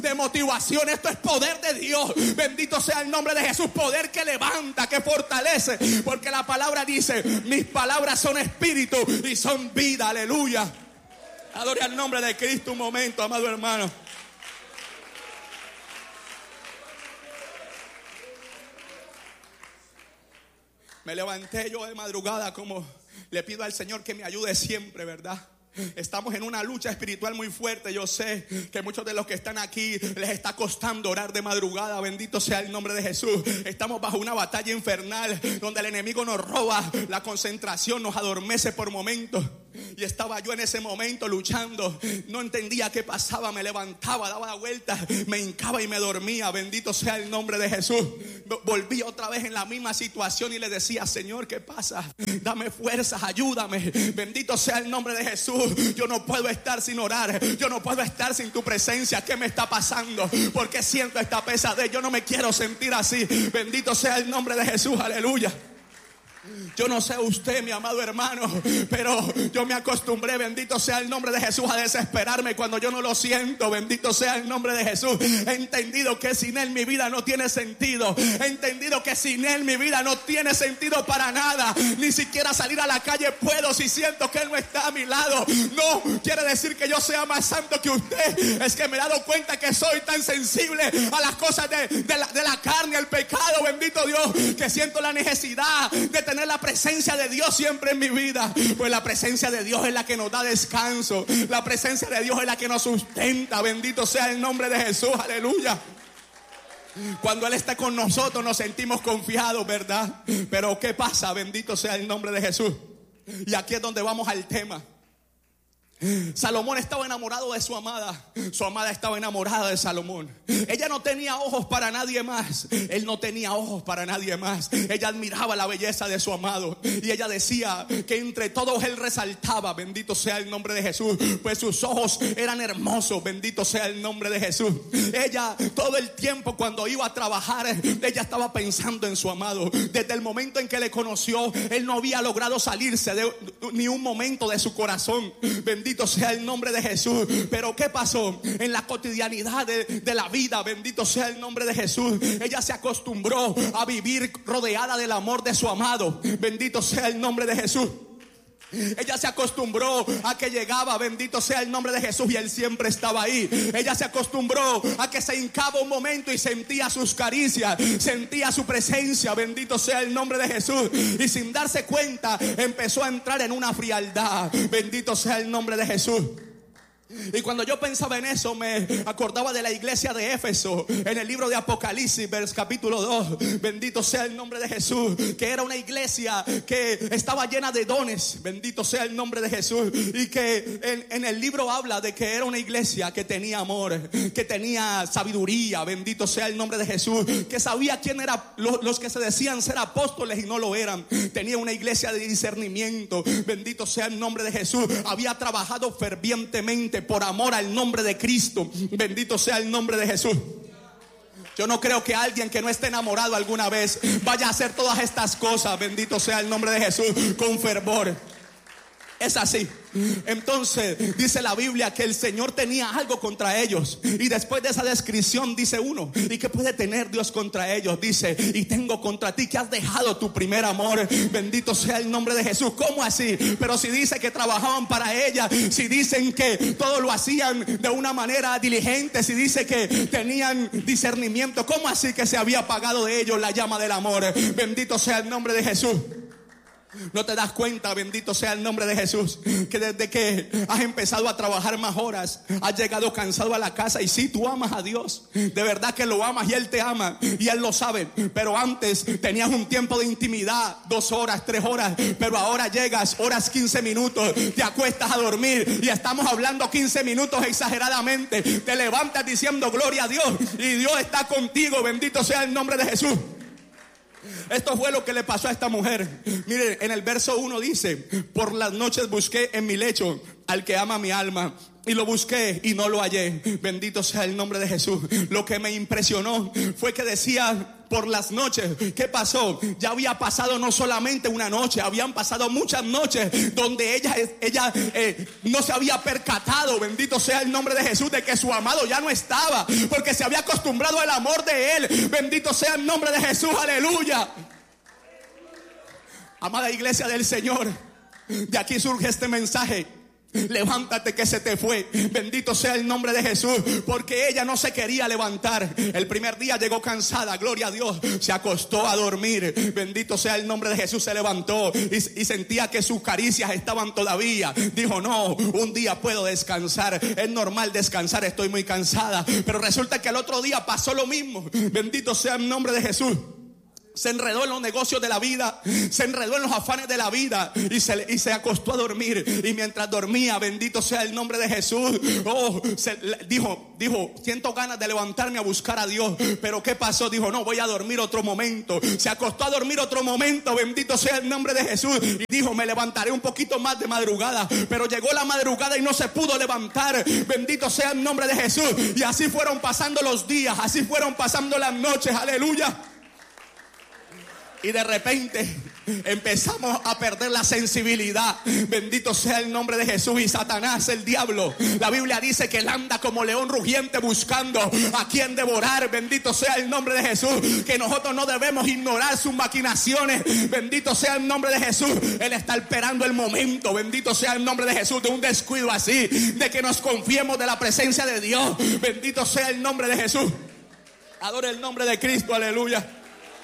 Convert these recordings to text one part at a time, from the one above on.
de motivación. Esto es poder de Dios. Bendito sea el nombre de Jesús. Poder que levanta, que fortalece. Porque la palabra dice: mis palabras son espíritu y son vida. Aleluya. Adore al nombre de Cristo un momento, amado hermano. Me levanté yo de madrugada, como le pido al Señor que me ayude siempre, ¿verdad? Estamos en una lucha espiritual muy fuerte. Yo sé que muchos de los que están aquí les está costando orar de madrugada. Bendito sea el nombre de Jesús. Estamos bajo una batalla infernal donde el enemigo nos roba la concentración, nos adormece por momentos. Y estaba yo en ese momento luchando. No entendía qué pasaba. Me levantaba, daba la vuelta, me hincaba y me dormía. Bendito sea el nombre de Jesús. Volví otra vez en la misma situación y le decía: Señor, ¿qué pasa? Dame fuerzas, ayúdame. Bendito sea el nombre de Jesús. Yo no puedo estar sin orar. Yo no puedo estar sin tu presencia. ¿Qué me está pasando? ¿Por qué siento esta pesadez? Yo no me quiero sentir así. Bendito sea el nombre de Jesús. Aleluya. Yo no sé usted, mi amado hermano, pero yo me acostumbré, bendito sea el nombre de Jesús, a desesperarme cuando yo no lo siento. Bendito sea el nombre de Jesús. He entendido que sin Él mi vida no tiene sentido. He entendido que sin Él mi vida no tiene sentido para nada. Ni siquiera salir a la calle puedo si siento que Él no está a mi lado. No quiere decir que yo sea más santo que usted. Es que me he dado cuenta que soy tan sensible a las cosas de la carne, al pecado, bendito Dios, que siento la necesidad de tener la presencia de Dios siempre en mi vida. Pues la presencia de Dios es la que nos da descanso. La presencia de Dios es la que nos sustenta. Bendito sea el nombre de Jesús. Aleluya. Cuando Él está con nosotros nos sentimos confiados, ¿verdad? Pero ¿qué pasa? Bendito sea el nombre de Jesús. Y aquí es donde vamos al tema. Salomón estaba enamorado de su amada. Su amada estaba enamorada de Salomón. Ella no tenía ojos para nadie más. Él no tenía ojos para nadie más. Ella admiraba la belleza de su amado. Y ella decía que entre todos él resaltaba. Bendito sea el nombre de Jesús. Pues sus ojos eran hermosos. Bendito sea el nombre de Jesús. Ella todo el tiempo cuando iba a trabajar, ella estaba pensando en su amado. Desde el momento en que le conoció, él no había logrado salirse de ni un momento de su corazón. Bendito sea el nombre de Jesús. Pero ¿qué pasó? En la cotidianidad de la vida, bendito sea el nombre de Jesús, ella se acostumbró a vivir rodeada del amor de su amado. Bendito sea el nombre de Jesús. Ella se acostumbró a que llegaba, bendito sea el nombre de Jesús, y Él siempre estaba ahí. Ella se acostumbró a que se hincaba un momento y sentía sus caricias, sentía su presencia, bendito sea el nombre de Jesús. Y sin darse cuenta empezó a entrar en una frialdad. Bendito sea el nombre de Jesús. Y cuando yo pensaba en eso, me acordaba de la iglesia de Éfeso, en el libro de Apocalipsis, capítulo 2. Bendito sea el nombre de Jesús. Que era una iglesia que estaba llena de dones. Bendito sea el nombre de Jesús. Y que en el libro habla de que era una iglesia que tenía amor, que tenía sabiduría. Bendito sea el nombre de Jesús. Que sabía quién eran los que se decían ser apóstoles y no lo eran. Tenía una iglesia de discernimiento. Bendito sea el nombre de Jesús. Había trabajado fervientemente por amor al nombre de Cristo. Bendito sea el nombre de Jesús. Yo no creo que alguien que no esté enamorado alguna vez vaya a hacer todas estas cosas. Bendito sea el nombre de Jesús con fervor. Es así. Entonces dice la Biblia que el Señor tenía algo contra ellos. Y después de esa descripción dice uno: ¿y qué puede tener Dios contra ellos? Dice: y tengo contra ti que has dejado tu primer amor. Bendito sea el nombre de Jesús. ¿Cómo así? Pero si dice que trabajaban para ella, si dicen que todo lo hacían de una manera diligente, si dice que tenían discernimiento, ¿cómo así que se había apagado de ellos la llama del amor? Bendito sea el nombre de Jesús. ¿No te das cuenta, bendito sea el nombre de Jesús, que desde que has empezado a trabajar más horas, has llegado cansado a la casa? Y sí, tú amas a Dios, de verdad que lo amas, y Él te ama y Él lo sabe. Pero antes tenías un tiempo de intimidad, 2 horas, 3 horas. Pero ahora llegas, horas 15 minutos, te acuestas a dormir y estamos hablando 15 minutos exageradamente. Te levantas diciendo gloria a Dios y Dios está contigo. Bendito sea el nombre de Jesús. Esto fue lo que le pasó a esta mujer. Miren, en el verso 1 dice: por las noches busqué en mi lecho al que ama mi alma, y lo busqué y no lo hallé. Bendito sea el nombre de Jesús. Lo que me impresionó fue que decía por las noches. ¿Qué pasó? Ya había pasado no solamente una noche, habían pasado muchas noches donde ella no se había percatado, bendito sea el nombre de Jesús, de que su amado ya no estaba, porque se había acostumbrado al amor de él. Bendito sea el nombre de Jesús, aleluya. Amada iglesia del Señor, de aquí surge este mensaje. Levántate que se te fue. Bendito sea el nombre de Jesús. Porque ella no se quería levantar. El primer día llegó cansada, gloria a Dios. Se acostó a dormir. Bendito sea el nombre de Jesús. Se levantó y sentía que sus caricias estaban todavía. Dijo, no, un día puedo descansar. Es normal descansar, estoy muy cansada. Pero resulta que al otro día pasó lo mismo. Bendito sea el nombre de Jesús. Se enredó en los negocios de la vida, se enredó en los afanes de la vida y se acostó a dormir. Y mientras dormía, bendito sea el nombre de Jesús, dijo, siento ganas de levantarme a buscar a Dios. Pero ¿qué pasó? Dijo, no, voy a dormir otro momento. Se acostó a dormir otro momento, bendito sea el nombre de Jesús. Y dijo, me levantaré un poquito más de madrugada. Pero llegó la madrugada y no se pudo levantar. Bendito sea el nombre de Jesús. Y así fueron pasando los días, así fueron pasando las noches, aleluya. Y de repente empezamos a perder la sensibilidad. Bendito sea el nombre de Jesús. Y Satanás, el diablo, la Biblia dice que él anda como león rugiente buscando a quien devorar. Bendito sea el nombre de Jesús. Que nosotros no debemos ignorar sus maquinaciones. Bendito sea el nombre de Jesús. Él está esperando el momento, bendito sea el nombre de Jesús, de un descuido así, de que nos confiemos de la presencia de Dios. Bendito sea el nombre de Jesús. Adore el nombre de Cristo, aleluya.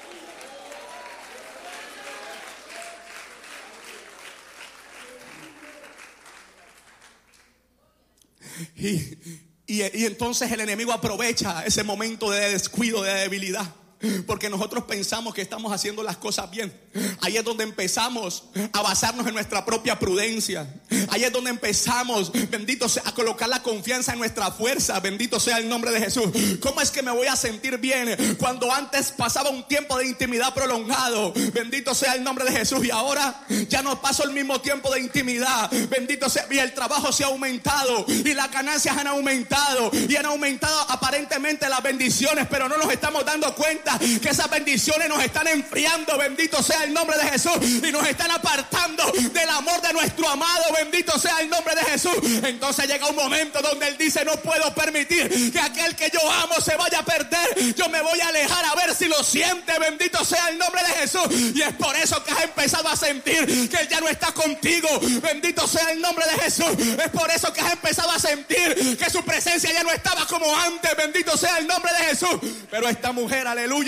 Y entonces el enemigo aprovecha ese momento de descuido, de debilidad, porque nosotros pensamos que estamos haciendo las cosas bien. Ahí es donde empezamos a basarnos en nuestra propia prudencia. Ahí es donde empezamos, bendito sea, a colocar la confianza en nuestra fuerza. Bendito sea el nombre de Jesús. ¿Cómo es que me voy a sentir bien cuando antes pasaba un tiempo de intimidad prolongado? Bendito sea el nombre de Jesús. Y ahora ya no paso el mismo tiempo de intimidad. Bendito sea. Y el trabajo se ha aumentado y las ganancias han aumentado y han aumentado aparentemente las bendiciones, pero no nos estamos dando cuenta que esas bendiciones nos están enfriando. Bendito sea el nombre de Jesús. Y nos están apartando del amor de nuestro amado. Bendito sea el nombre de Jesús. Entonces llega un momento donde él dice, no puedo permitir que aquel que yo amo se vaya a perder. Yo me voy a alejar a ver si lo siente. Bendito sea el nombre de Jesús. Y es por eso que has empezado a sentir que él ya no está contigo. Bendito sea el nombre de Jesús. Es por eso que has empezado a sentir que su presencia ya no estaba como antes. Bendito sea el nombre de Jesús. Pero esta mujer, aleluya,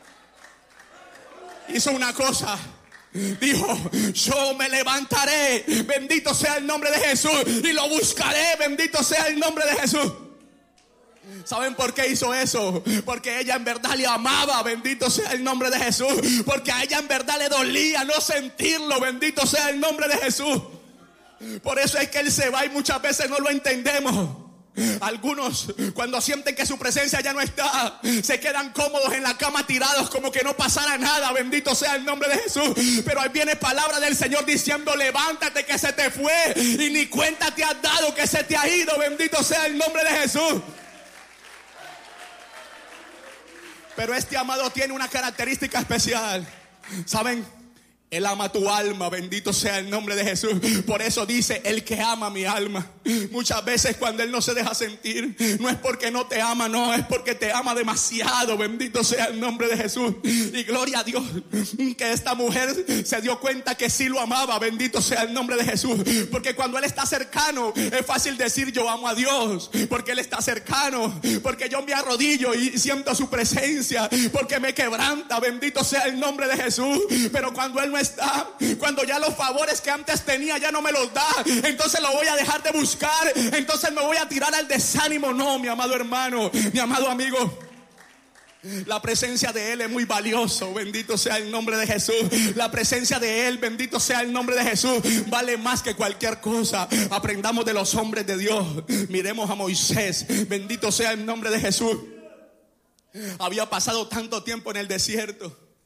hizo una cosa. Dijo, yo me levantaré, bendito sea el nombre de Jesús, y lo buscaré, bendito sea el nombre de Jesús. ¿Saben por qué hizo eso? Porque ella en verdad le amaba, bendito sea el nombre de Jesús. Porque a ella en verdad le dolía no sentirlo, bendito sea el nombre de Jesús. Por eso es que él se va y muchas veces no lo entendemos. Algunos, cuando sienten que su presencia ya no está, se quedan cómodos en la cama tirados como que no pasara nada. Bendito sea el nombre de Jesús. Pero ahí viene palabra del Señor diciendo, levántate que se te fue y ni cuenta te has dado que se te ha ido. Bendito sea el nombre de Jesús. Pero este amado tiene una característica especial. ¿Saben? Él ama tu alma, bendito sea el nombre de Jesús. Por eso dice, el que ama mi alma. Muchas veces cuando él no se deja sentir, no es porque no te ama, no, es porque te ama demasiado. Bendito sea el nombre de Jesús. Y gloria a Dios que esta mujer se dio cuenta que sí lo amaba. Bendito sea el nombre de Jesús. Porque cuando él está cercano, es fácil decir yo amo a Dios, porque él está cercano, porque yo me arrodillo y siento su presencia, porque me quebranta. Bendito sea el nombre de Jesús. Pero cuando él no está, cuando ya los favores que antes tenía ya no me los da, entonces lo voy a dejar de buscar, entonces me voy a tirar al desánimo. No, mi amado hermano, mi amado amigo, la presencia de él es muy valioso. Bendito sea el nombre de Jesús. La presencia de él, bendito sea el nombre de Jesús, vale más que cualquier cosa. Aprendamos de los hombres de Dios. Miremos a Moisés, bendito sea el nombre de Jesús. Había pasado tanto tiempo en el desierto.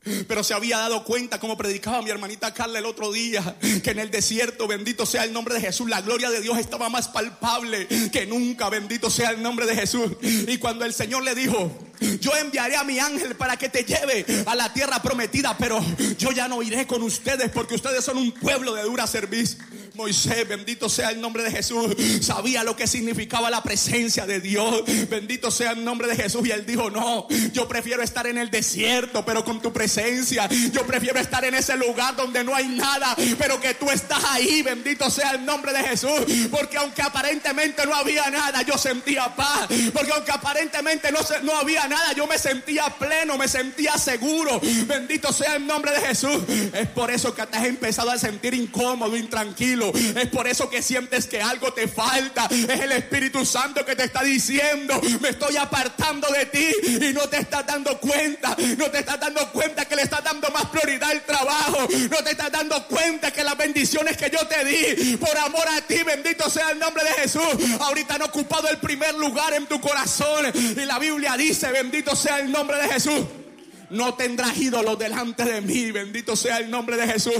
Pero se había dado cuenta, como predicaba mi hermanita Carla el otro día, que en el desierto, bendito sea el nombre de Jesús, la gloria de Dios estaba más palpable que nunca. Bendito sea el nombre de Jesús. Y cuando el Señor le dijo: yo enviaré a mi ángel para que te lleve a la tierra prometida, pero yo ya no iré con ustedes porque ustedes son un pueblo de dura cerviz. Moisés, bendito sea el nombre de Jesús, sabía lo que significaba la presencia de Dios. Bendito sea el nombre de Jesús. Y él dijo: no, yo prefiero estar en el desierto, pero con tu presencia. Yo prefiero estar en ese lugar donde no hay nada, pero que tú estás ahí. Bendito sea el nombre de Jesús. Porque aunque aparentemente no había nada, yo sentía paz. Porque aunque aparentemente no había nada, yo me sentía pleno, me sentía seguro. Bendito sea el nombre de Jesús. Es por eso que te has empezado a sentir incómodo, intranquilo. Es por eso que sientes que algo te falta. Es el Espíritu Santo que te está diciendo: me estoy apartando de ti. Y no te estás dando cuenta. No te estás dando cuenta que le estás dando más prioridad al trabajo. No te estás dando cuenta que las bendiciones que yo te di por amor a ti, bendito sea el nombre de Jesús, ahorita han ocupado el primer lugar en tu corazón. Y la Biblia dice: bendito sea el nombre de Jesús, no tendrás ídolos delante de mí. Bendito sea el nombre de Jesús.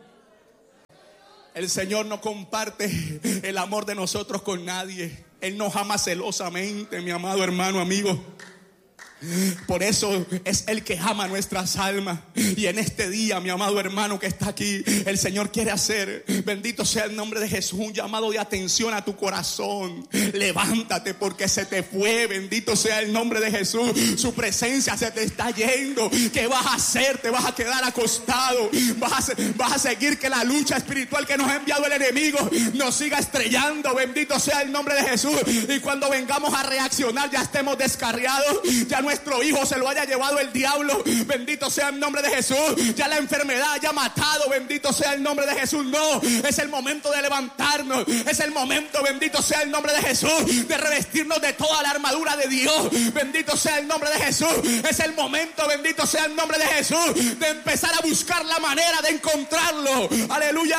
El Señor no comparte el amor de nosotros con nadie. Él nos ama celosamente, mi amado hermano, amigo. Por eso es el que ama nuestras almas. Y en este día, mi amado hermano que está aquí, el Señor quiere hacer, bendito sea el nombre de Jesús, un llamado de atención a tu corazón. Levántate porque se te fue. Bendito sea el nombre de Jesús. Su presencia se te está yendo. ¿Qué vas a hacer? Te vas a quedar acostado. Vas a seguir que la lucha espiritual que nos ha enviado el enemigo nos siga estrellando. Bendito sea el nombre de Jesús. Y cuando vengamos a reaccionar ya estemos descarriados. Ya nuestro hijo se lo haya llevado el diablo. Bendito sea el nombre de Jesús. Ya la enfermedad haya matado. Bendito sea el nombre de Jesús. No, es el momento de levantarnos. Es el momento, bendito sea el nombre de Jesús, de revestirnos de toda la armadura de Dios. Bendito sea el nombre de Jesús. Es el momento, bendito sea el nombre de Jesús, de empezar a buscar la manera de encontrarlo. Aleluya.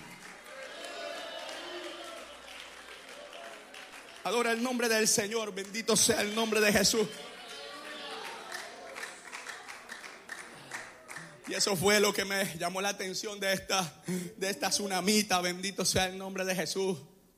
Adora el nombre del Señor. Bendito sea el nombre de Jesús. Y eso fue lo que me llamó la atención de esta tsunamita. Bendito sea el nombre de Jesús.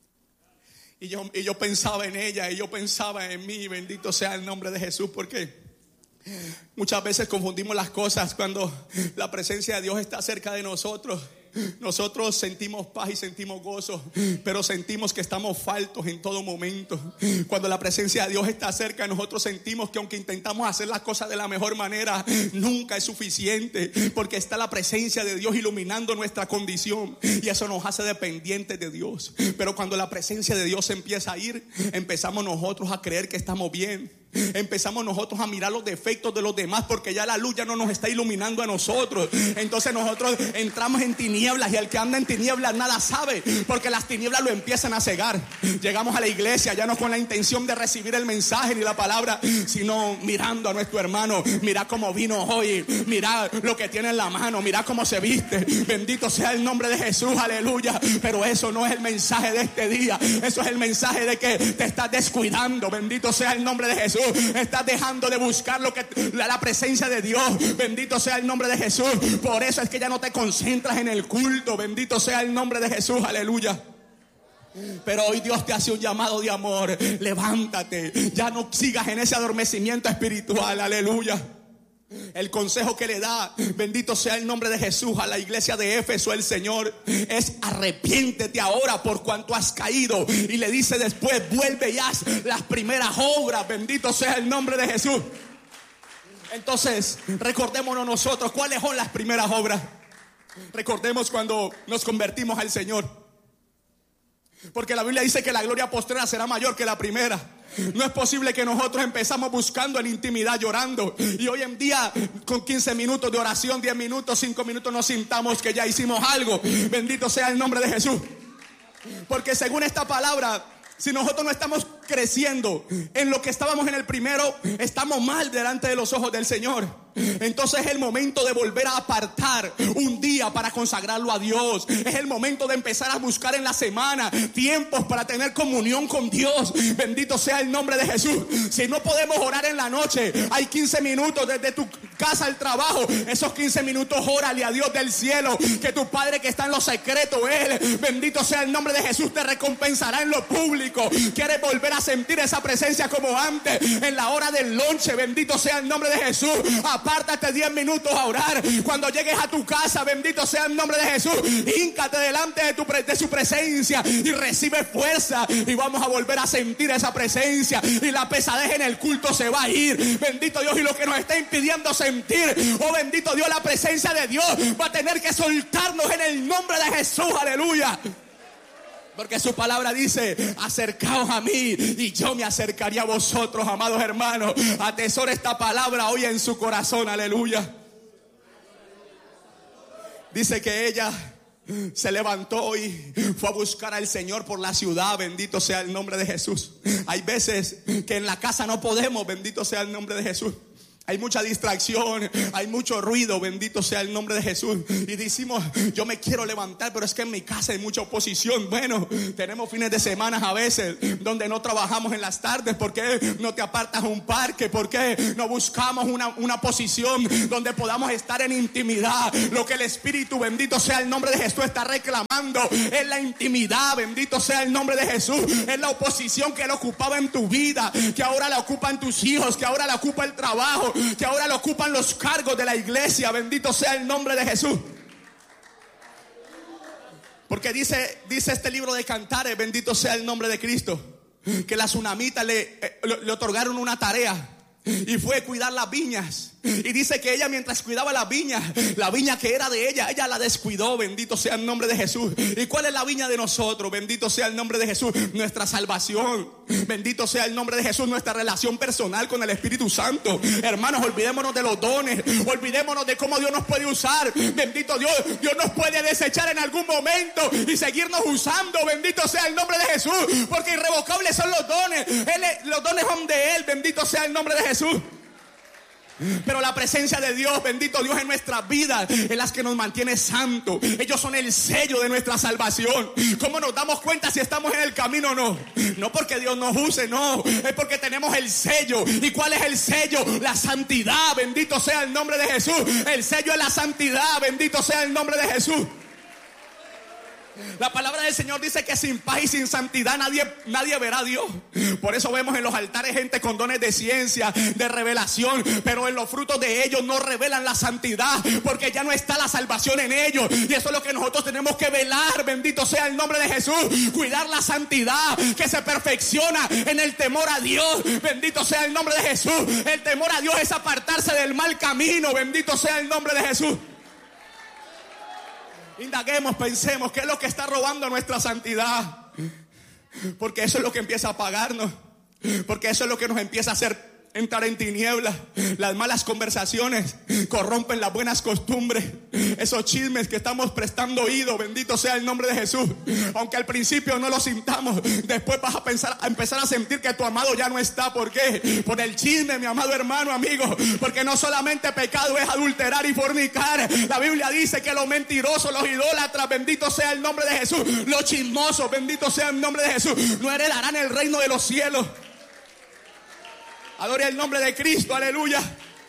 Y yo pensaba en ella y yo pensaba en mí. Bendito sea el nombre de Jesús. Porque muchas veces confundimos las cosas. Cuando la presencia de Dios está cerca de nosotros, nosotros sentimos paz y sentimos gozo, pero sentimos que estamos faltos en todo momento. Cuando la presencia de Dios está cerca, nosotros sentimos que aunque intentamos hacer las cosas de la mejor manera, nunca es suficiente, porque está la presencia de Dios iluminando nuestra condición y eso nos hace dependientes de Dios. Pero cuando la presencia de Dios empieza a ir, empezamos nosotros a creer que estamos bien. Empezamos nosotros a mirar los defectos de los demás, porque ya la luz ya no nos está iluminando a nosotros. Entonces nosotros entramos en tinieblas, y el que anda en tinieblas nada sabe, porque las tinieblas lo empiezan a cegar. Llegamos a la iglesia ya no con la intención de recibir el mensaje ni la palabra, sino mirando a nuestro hermano. Mira cómo vino hoy, mira lo que tiene en la mano, mira cómo se viste. Bendito sea el nombre de Jesús, aleluya. Pero eso no es el mensaje de este día. Eso es el mensaje de que te estás descuidando. Bendito sea el nombre de Jesús. Estás dejando de buscar la presencia de Dios. Bendito sea el nombre de Jesús. Por eso es que ya no te concentras en el culto. Bendito sea el nombre de Jesús, aleluya. Pero hoy Dios te hace un llamado de amor. Levántate, ya no sigas en ese adormecimiento espiritual, aleluya. El consejo que le da, bendito sea el nombre de Jesús, a la iglesia de Éfeso el Señor, es: arrepiéntete ahora por cuanto has caído. Y le dice después: vuelve y haz las primeras obras. Bendito sea el nombre de Jesús. Entonces, recordémonos nosotros cuáles son las primeras obras. Recordemos cuando nos convertimos al Señor, porque la Biblia dice que la gloria postrera será mayor que la primera. No es posible que nosotros empezamos buscando en intimidad, llorando, y hoy en día con 15 minutos de oración, 10 minutos, 5 minutos nos sintamos que ya hicimos algo. Bendito sea el nombre de Jesús. Porque según esta palabra, si nosotros no estamos creciendo en lo que estábamos en el primero, estamos mal delante de los ojos del Señor. Entonces es el momento de volver a apartar un día para consagrarlo a Dios. Es el momento de empezar a buscar en la semana tiempos para tener comunión con Dios. Bendito sea el nombre de Jesús. Si no podemos orar en la noche, hay 15 minutos desde tu casa al trabajo. Esos 15 minutos órale a Dios del cielo, que tu Padre que está en lo secreto, Él, bendito sea el nombre de Jesús, te recompensará en lo público. Quieres volver a sentir esa presencia como antes, en la hora del lonche, bendito sea el nombre de Jesús. Apártate 10 minutos a orar. Cuando llegues a tu casa, bendito sea el nombre de Jesús, híncate delante de su presencia y recibe fuerza, y vamos a volver a sentir esa presencia, y la pesadez en el culto se va a ir. Bendito Dios, y lo que nos está impidiendo sentir, oh bendito Dios, la presencia de Dios va a tener que soltarnos en el nombre de Jesús. Aleluya. Porque su palabra dice: acercaos a mí y yo me acercaré a vosotros. Amados hermanos, atesora esta palabra hoy en su corazón. Aleluya. Dice que ella se levantó y fue a buscar al Señor por la ciudad. Bendito sea el nombre de Jesús. Hay veces que en la casa no podemos. Bendito sea el nombre de Jesús. Hay mucha distracción, hay mucho ruido, bendito sea el nombre de Jesús. Y decimos: yo me quiero levantar, pero es que en mi casa hay mucha oposición. Bueno, tenemos fines de semana a veces donde no trabajamos en las tardes. ¿Por qué no te apartas a un parque? ¿Por qué no buscamos una posición donde podamos estar en intimidad? Lo que el Espíritu, bendito sea el nombre de Jesús, está reclamando es la intimidad. Bendito sea el nombre de Jesús. Es la oposición que él ocupaba en tu vida, que ahora la ocupan tus hijos, que ahora la ocupa el trabajo, que ahora lo ocupan los cargos de la iglesia. Bendito sea el nombre de Jesús. Porque dice este libro de Cantares, bendito sea el nombre de Cristo, que la tsunamita le otorgaron una tarea, y fue cuidar las viñas. Y dice que ella, mientras cuidaba las viñas, la viña que era de ella la descuidó. Bendito sea el nombre de Jesús. ¿Y cuál es la viña de nosotros? Bendito sea el nombre de Jesús. Nuestra salvación. Bendito sea el nombre de Jesús. Nuestra relación personal con el Espíritu Santo. Hermanos, olvidémonos de los dones, olvidémonos de cómo Dios nos puede usar. Bendito Dios, Dios nos puede desechar en algún momento y seguirnos usando. Bendito sea el nombre de Jesús, porque irrevocables son los dones. Los dones son de Él. Bendito sea el nombre de Jesús. Pero la presencia de Dios, bendito Dios, en nuestras vidas es las que nos mantiene santos. Ellos son el sello de nuestra salvación. ¿Cómo nos damos cuenta si estamos en el camino o no? No porque Dios nos use, no, es porque tenemos el sello. ¿Y cuál es el sello? La santidad. Bendito sea el nombre de Jesús. El sello es la santidad. Bendito sea el nombre de Jesús. La palabra del Señor dice que sin paz y sin santidad nadie verá a Dios. Por eso vemos en los altares gente con dones de ciencia, de revelación, pero en los frutos de ellos no revelan la santidad, porque ya no está la salvación en ellos. Y eso es lo que nosotros tenemos que velar. Bendito sea el nombre de Jesús. Cuidar la santidad que se perfecciona en el temor a Dios. Bendito sea el nombre de Jesús. El temor a Dios es apartarse del mal camino. Bendito sea el nombre de Jesús. Indaguemos, pensemos qué es lo que está robando nuestra santidad, porque eso es lo que empieza a apagarnos, porque eso es lo que nos empieza a hacer entrar en tinieblas. Las malas conversaciones corrompen las buenas costumbres. Esos chismes que estamos prestando oído, bendito sea el nombre de Jesús, aunque al principio no lo sintamos, después vas a empezar a sentir que tu amado ya no está. ¿Por qué? Por el chisme, mi amado hermano, amigo. Porque no solamente pecado es adulterar y fornicar. La Biblia dice que los mentirosos, los idólatras, bendito sea el nombre de Jesús, los chismosos, bendito sea el nombre de Jesús, no heredarán el reino de los cielos. Adore el nombre de Cristo, aleluya.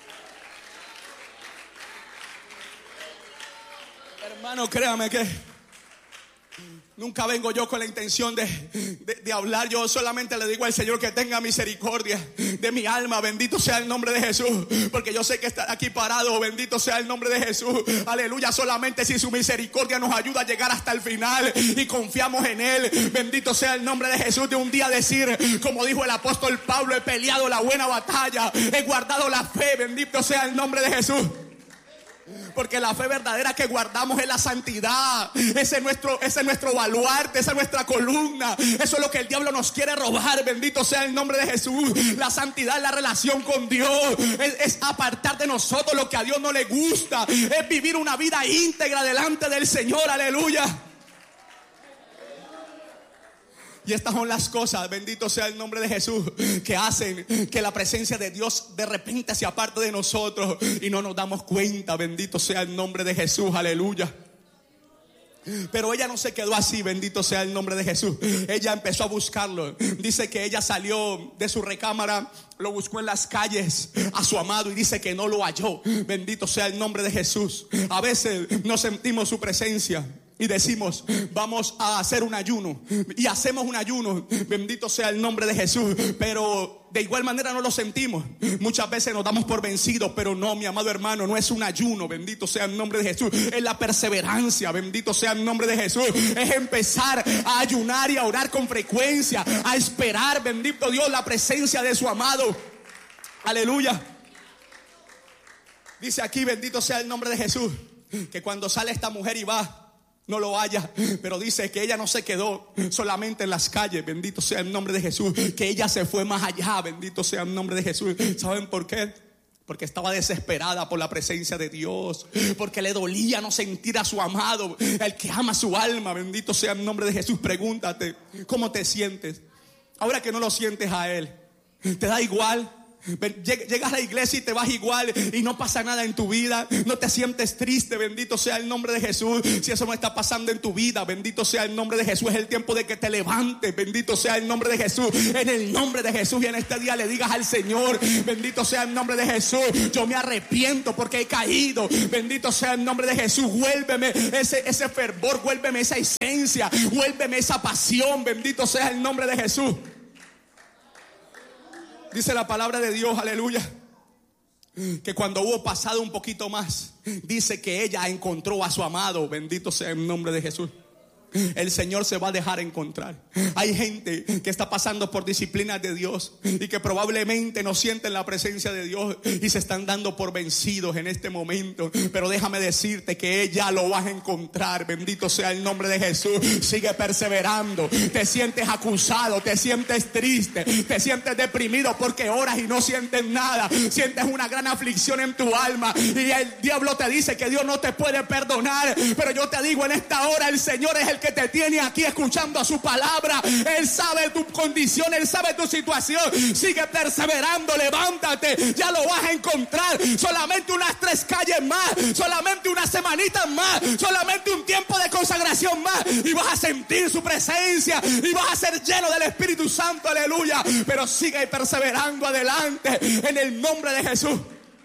Hermano, créame que nunca vengo yo con la intención de hablar. Yo solamente le digo al Señor que tenga misericordia de mi alma. Bendito sea el nombre de Jesús, porque yo sé que estar aquí parado, bendito sea el nombre de Jesús, aleluya, solamente si su misericordia nos ayuda a llegar hasta el final y confiamos en Él. Bendito sea el nombre de Jesús. De un día decir, como dijo el apóstol Pablo: he peleado la buena batalla, he guardado la fe. Bendito sea el nombre de Jesús. Porque la fe verdadera que guardamos es la santidad. Ese es nuestro baluarte, esa es nuestra columna. Eso es lo que el diablo nos quiere robar. Bendito sea el nombre de Jesús. La santidad es la relación con Dios. Es apartar de nosotros lo que a Dios no le gusta. Es vivir una vida íntegra delante del Señor. Aleluya. Y estas son las cosas, bendito sea el nombre de Jesús, que hacen que la presencia de Dios de repente se aparte de nosotros y no nos damos cuenta. Bendito sea el nombre de Jesús, aleluya. Pero ella no se quedó así, bendito sea el nombre de Jesús. Ella empezó a buscarlo. Dice que ella salió de su recámara, lo buscó en las calles a su amado y dice que no lo halló. Bendito sea el nombre de Jesús. A veces no sentimos su presencia y decimos, vamos a hacer un ayuno, y hacemos un ayuno, bendito sea el nombre de Jesús, pero de igual manera no lo sentimos. Muchas veces nos damos por vencidos, pero no, mi amado hermano, no es un ayuno, bendito sea el nombre de Jesús, es la perseverancia, bendito sea el nombre de Jesús, es empezar a ayunar y a orar con frecuencia, a esperar, bendito Dios, la presencia de su amado, aleluya. Dice aquí, bendito sea el nombre de Jesús, que cuando sale esta mujer y va, no lo halla, pero dice que ella no se quedó solamente en las calles, bendito sea el nombre de Jesús, que ella se fue más allá, bendito sea el nombre de Jesús. ¿Saben por qué? Porque estaba desesperada por la presencia de Dios, porque le dolía no sentir a su amado, el que ama su alma, bendito sea el nombre de Jesús. Pregúntate, ¿cómo te sientes? Ahora que no lo sientes a Él, ¿te da igual? Llegas a la iglesia y te vas igual y no pasa nada en tu vida, no te sientes triste, bendito sea el nombre de Jesús. Si eso no está pasando en tu vida, bendito sea el nombre de Jesús, es el tiempo de que te levantes, bendito sea el nombre de Jesús, en el nombre de Jesús, y en este día le digas al Señor, bendito sea el nombre de Jesús, yo me arrepiento porque he caído, bendito sea el nombre de Jesús, vuélveme ese fervor, vuélveme esa esencia, vuélveme esa pasión, bendito sea el nombre de Jesús. Dice la palabra de Dios, aleluya, que cuando hubo pasado un poquito más, dice que ella encontró a su amado, bendito sea el nombre de Jesús. El Señor se va a dejar encontrar. Hay gente que está pasando por disciplinas de Dios y que probablemente no sienten la presencia de Dios y se están dando por vencidos en este momento. Pero déjame decirte que ella lo vas a encontrar. Bendito sea el nombre de Jesús. Sigue perseverando. Te sientes acusado, te sientes triste, te sientes deprimido porque oras y no sientes nada. Sientes una gran aflicción en tu alma y el diablo te dice que Dios no te puede perdonar. Pero yo te digo, en esta hora el Señor es el que te tiene aquí escuchando a su palabra. Él sabe tu condición, Él sabe tu situación. Sigue perseverando, levántate, ya lo vas a encontrar. Solamente unas 3 calles más, solamente unas semanitas más, solamente un tiempo de consagración más y vas a sentir su presencia y vas a ser lleno del Espíritu Santo, aleluya. Pero sigue perseverando adelante en el nombre de Jesús.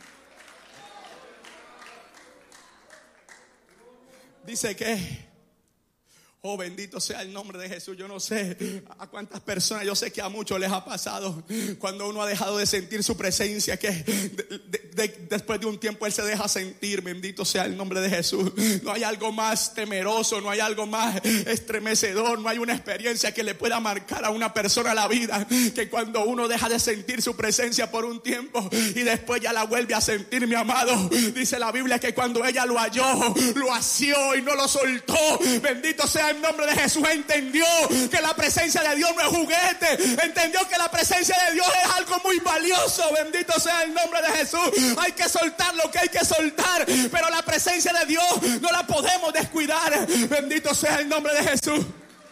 Dice que, oh, bendito sea el nombre de Jesús. Yo no sé a cuántas personas, yo sé que a muchos les ha pasado cuando uno ha dejado de sentir su presencia, que después de un tiempo Él se deja sentir. Bendito sea el nombre de Jesús. No hay algo más temeroso, no hay algo más estremecedor, no hay una experiencia que le pueda marcar a una persona la vida que cuando uno deja de sentir su presencia por un tiempo y después ya la vuelve a sentir, mi amado. Dice la Biblia que cuando ella lo halló, lo asió y no lo soltó. Bendito sea el nombre de Jesús. Entendió que la presencia de Dios no es juguete, entendió que la presencia de Dios es algo muy valioso. Bendito sea el nombre de Jesús. Hay que soltar lo que hay que soltar, pero la presencia de Dios no la podemos descuidar. Bendito sea el nombre de Jesús.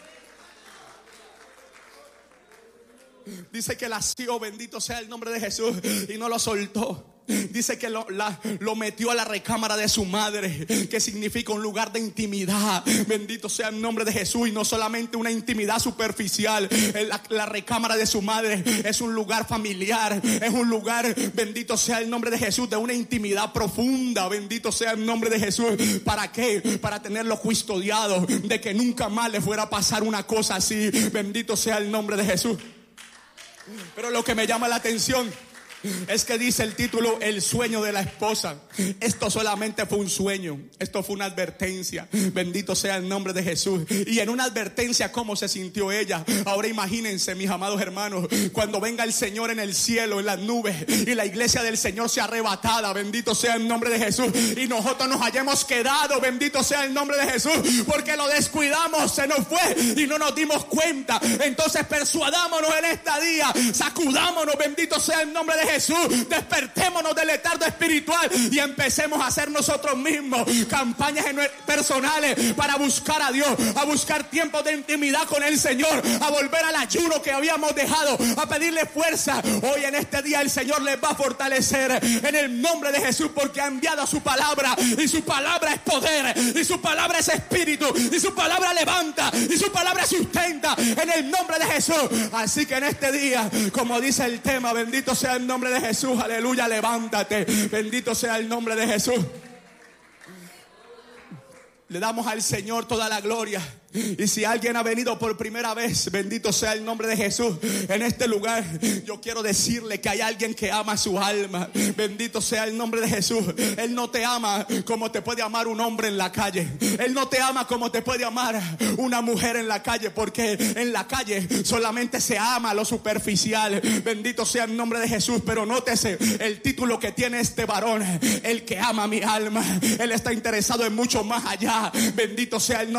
Dice que la asió, bendito sea el nombre de Jesús, y no lo soltó. Dice que lo metió a la recámara de su madre, que significa un lugar de intimidad. Bendito sea el nombre de Jesús. Y no solamente una intimidad superficial. La recámara de su madre es un lugar familiar, es un lugar, bendito sea el nombre de Jesús, de una intimidad profunda. Bendito sea el nombre de Jesús. ¿Para qué? Para tenerlo custodiado, de que nunca más le fuera a pasar una cosa así. Bendito sea el nombre de Jesús. Pero lo que me llama la atención es que dice el título, el sueño de la esposa. Esto solamente fue un sueño, esto fue una advertencia. Bendito sea el nombre de Jesús. Y en una advertencia, ¿cómo se sintió ella? Ahora imagínense, mis amados hermanos, cuando venga el Señor en el cielo, en las nubes, y la iglesia del Señor sea arrebatada. Bendito sea el nombre de Jesús. Y nosotros nos hayamos quedado, bendito sea el nombre de Jesús, porque lo descuidamos, se nos fue y no nos dimos cuenta. Entonces persuadámonos en este día, sacudámonos, bendito sea el nombre de Jesús, Jesús, despertémonos del letargo espiritual y empecemos a hacer nosotros mismos campañas personales para buscar a Dios, a buscar tiempos de intimidad con el Señor, a volver al ayuno que habíamos dejado, a pedirle fuerza. Hoy en este día el Señor les va a fortalecer en el nombre de Jesús, porque ha enviado su palabra, y su palabra es poder, y su palabra es espíritu, y su palabra levanta, y su palabra sustenta en el nombre de Jesús. Así que en este día, como dice el tema, bendito sea el nombre de Jesús, aleluya, levántate, bendito sea el nombre de Jesús. Le damos al Señor toda la gloria. Y si alguien ha venido por primera vez, bendito sea el nombre de Jesús, en este lugar, yo quiero decirle que hay alguien que ama su alma. Bendito sea el nombre de Jesús. Él no te ama como te puede amar un hombre en la calle. Él no te ama como te puede amar una mujer en la calle, porque en la calle solamente se ama lo superficial. Bendito sea el nombre de Jesús. Pero nótese el título que tiene este varón: el que ama mi alma. Él está interesado en mucho más allá. Bendito sea el nombre